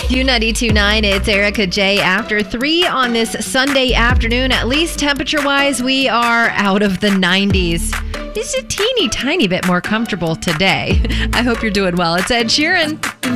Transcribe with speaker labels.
Speaker 1: Q92.9, it's Erica J. After 3 on this Sunday afternoon. At least temperature-wise, we are out of the 90s. It's a teeny tiny bit more comfortable today. I hope you're doing well. It's Ed Sheeran.